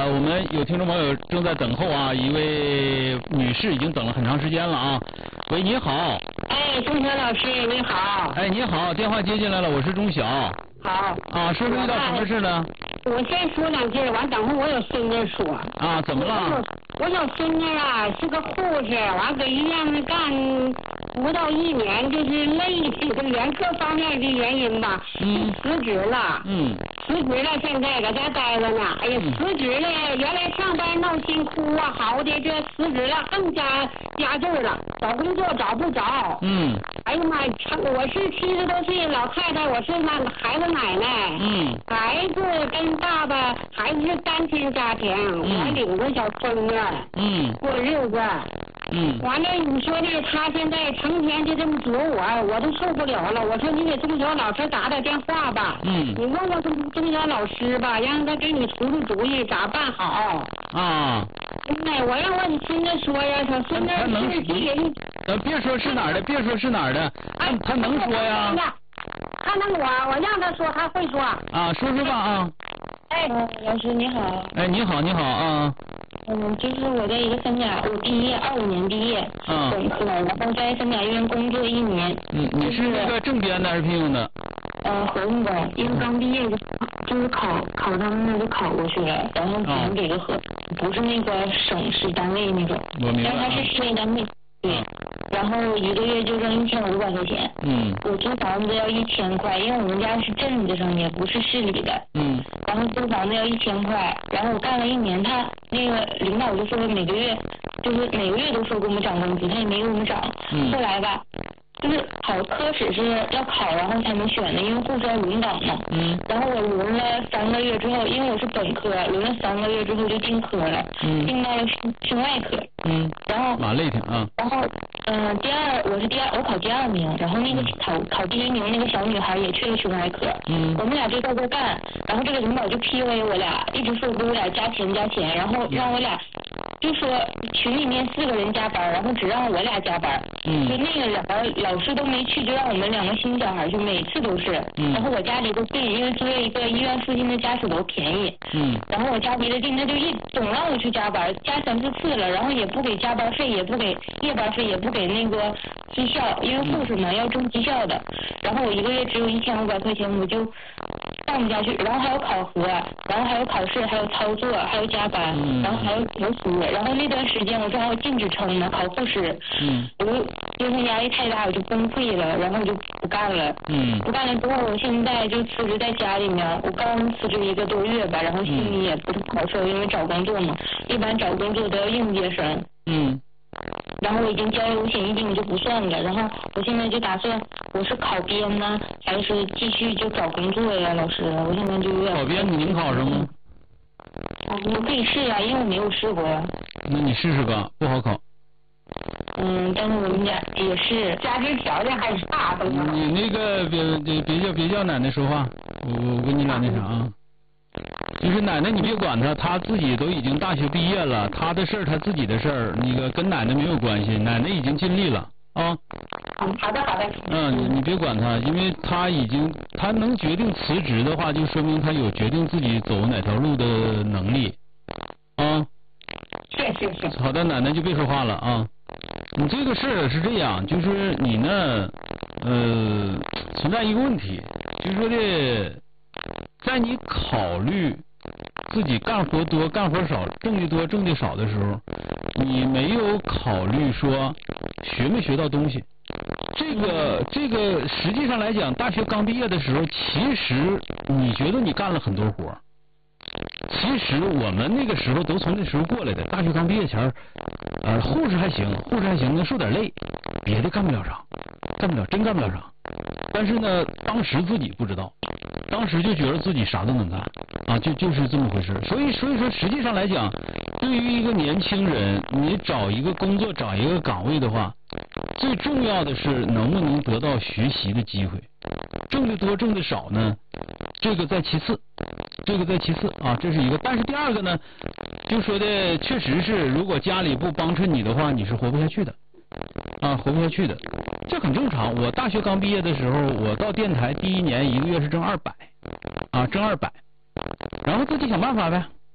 我们有听众朋友正在等候啊，一位女士已经等了很长时间了啊。喂，你好。 哎，钟晓老师你好。 哎，你好，电话接进来了，我是钟晓。 好。 啊，说遇到什么事呢？ 我先说两句，完等会我有孙子说。 啊，怎么了？ 我有孙子啊，是个护士，完搁医院干不到1年，就是累死，连各方面的原因吧，辞职了。辞职了，现在搁家待着呢。哎呀，辞职了，原来上班闹心哭啊，好的，这辞职了更加劲儿了，找工作找不着。哎呀妈呀，我是70多岁老太太，我是孩子奶奶。孩子跟爸爸还是单亲家庭，我领着小孙子。过日子。完了，你说呢？他现在成天就这么啄我都受不了了。我说你给钟晓老师打电话吧。你问问钟晓老师吧，让他给你出主意咋办好。啊。真的，我让我孙子说呀，小孙子是寄人。 别说是哪儿的，别说是哪儿的，他能说呀。 他能我让他说，他会说。 啊，说吧啊。 哎，老师你好。 哎，你好啊。 就是我在一个三甲，我毕业25年毕业，本科，然后在三甲医院工作1年。 你是那个正编的还是聘用的？ 合同的，因为刚毕业就是考上那就考过去了，然后只能给个合，不是那个省市单位那种，但它是市内单位。对，然后一个月就挣1500块钱。我租房子要1000块，因为我们家是镇子上，也不是市里的。然后租房子要1000块，然后我干了1年，他那个领导就说每个月都说给我们涨工资，他也没给我们涨。后来吧，就是考科室是要考，然后才能选的，因为护士要轮岗嘛。然后我轮了3个月之后，因为我是本科，轮了3个月之后就进科了，进到了胸外科。然后累挺啊。 然后我考第2名，然后那个考第1名那个小女孩也去了胸外科。我们俩就在这干，然后这个领导就 PUA 我俩，一直说给我俩加钱，然后让我俩就说群里面4个人加班，然后只让我俩加班。就那个老师都没去，就让我们2个新小孩去，每次都是。然后我家离得近，因为租了一个医院附近的家属楼便宜。然后我家离得近，他就总让我去加班，加3、4次了，然后也不给加班费，也不给夜班费，也不给那个绩效，因为护士嘛要挣绩效的。然后我1个月只有1500块钱，我就干不下去。然后还有考核，然后还有考试，还有操作，还有加班，然后还有读书。然后那段时间我正好进职称呢，考护士。我就精神压力太大，我就崩溃了，然后我就不干了。不干了之后，我现在就辞职在家里面。我刚辞职1个多月吧，然后心里也不是好受，因为找工作嘛，一般找工作都要应届生。然后我已经交了5险1金，我就不算了。然后我现在就打算，我是考编呢，还是继续就找工作呀？老师，我现在就考编你能考上吗？ 我可以试呀，因为我没有试过呀。 那你试试吧，不好考。 但是我们家也是家庭条件还是大的。 你那个别叫奶奶说话，我跟你俩那啥啊。就是奶奶你别管她，她自己都已经大学毕业了，她的事儿她自己的事儿，那个跟奶奶没有关系，奶奶已经尽力了啊。 好的。 你别管她，因为她能决定辞职的话，就说明她有决定自己走哪条路的能力啊。 是。 好的，奶奶就别说话了啊。你这个事儿是这样，就是你呢，存在一个问题，就是说的，在你考虑自己干活多干活少，挣的多挣的少的时候，你没有考虑说学没学到东西。这个实际上来讲，大学刚毕业的时候，其实你觉得你干了很多活。其实我们那个时候都从那时候过来的，大学刚毕业前护士还行，能受点累，别的干不了啥，真干不了啥。但是呢，当时自己不知道，当时就觉得自己啥都能干啊，就是这么回事。所以说，实际上来讲，对于一个年轻人，你找一个工作，找一个岗位的话，最重要的是能不能得到学习的机会。挣得多挣得少呢，这个在其次啊，这是一个。但是第二个呢，就说的确实是，如果家里不帮衬你的话，你是活不下去的啊，活不下去的，这很正常。我大学刚毕业的时候，我到电台第1年1个月是挣200啊，挣200，然后自己想办法呗，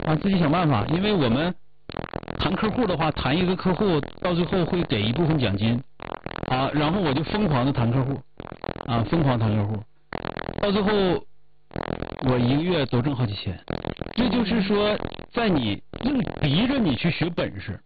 啊，自己想办法。因为我们谈客户的话，谈一个客户到最后会给一部分奖金啊，然后我就疯狂的谈客户啊，疯狂谈客户，到最后我一个月都挣好几千。这就是说，在你硬逼着你去学本事，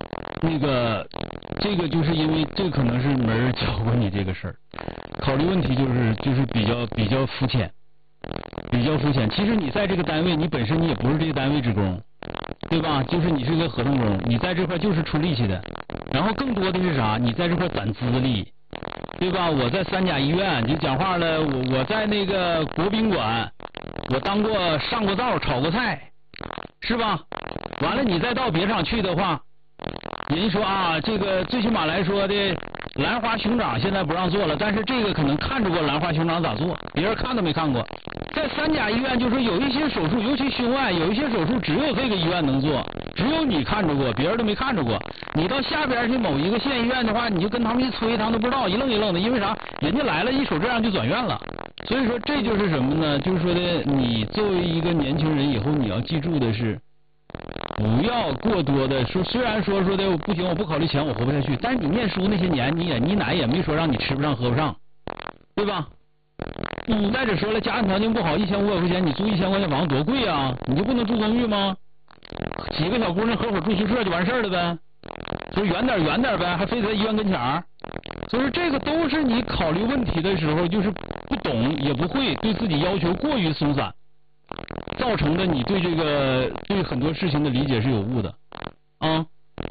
这个就是因为这可能是没人教过你这个事儿，考虑问题就是比较肤浅，比较肤浅。其实你在这个单位，你本身你也不是这个单位职工，对吧？就是你是个合同工，你在这块就是出力气的。然后更多的是啥？你在这块攒资历，对吧？我在3甲医院就讲话了，我在那个国宾馆，我上过灶，炒过菜，是吧？完了你再到别厂去的话，人家说啊，这个最起码来说的兰花熊掌现在不让做了，但是这个可能看着过兰花熊掌咋做，别人看都没看过。在3甲医院就是有一些手术，尤其胸外有一些手术只有这个医院能做，只有你看着过，别人都没看着过。你到下边去某一个县医院的话，你就跟他们一催，他们都不知道，一愣一愣的，因为啥？人家来了一手这样就转院了。所以说这就是什么呢？就是说的你作为一个年轻人以后你要记住的是，不要过多的说，虽然说的不行，我不考虑钱，我活不下去。但是你念书那些年，你奶也没说让你吃不上喝不上，对吧？再者说了，家庭条件不好，1500块钱你租1000块钱房子多贵啊！你就不能住公寓吗？几个小姑娘合伙住宿舍就完事儿了呗，就远点呗，还非得在医院跟前儿。所以说这个都是你考虑问题的时候，就是不懂也不会，对自己要求过于松散，造成的你对很多事情的理解是有误的啊。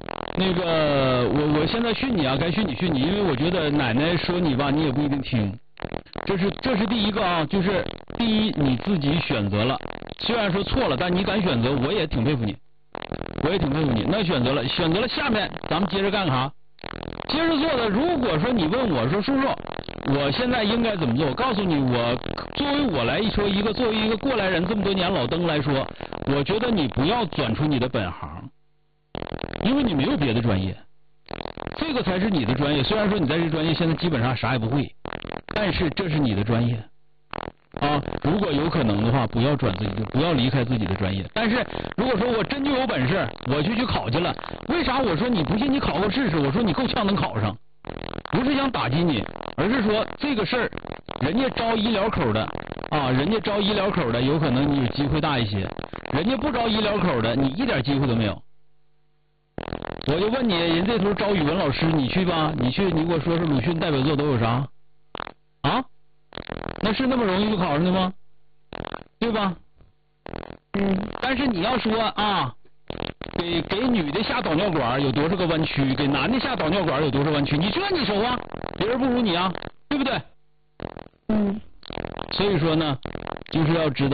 我现在训你啊，该训你，因为我觉得奶奶说你吧，你也不一定听。这是第一个啊，就是第一你自己选择了，虽然说错了，但你敢选择，我也挺佩服你。那选择了，下面咱们接着干啥？接着做的，如果说你问我说，叔叔，我现在应该怎么做？我告诉你，作为我来说，作为一个过来人，这么多年老登来说，我觉得你不要转出你的本行，因为你没有别的专业，这个才是你的专业。虽然说你在这专业现在基本上啥也不会，但是这是你的专业啊。如果有可能的话，不要离开自己的专业。但是如果说我真就有本事，我就去考去了。为啥我说你不信你考过试试？我说你够呛能考上，不是想打击你，而是说这个事儿，人家招医疗口的啊，有可能你有机会大一些，人家不招医疗口的，你一点机会都没有。我就问你，人这头招语文老师，你去吧，你给我说说鲁迅代表作都有啥啊？那是那么容易就考上的吗？对吧？但是你要说啊，给女的下导尿管有多少个弯曲，给男的下导尿管有多少弯曲，你熟啊？别人不如你啊，对不对？所以说呢，就是要知道。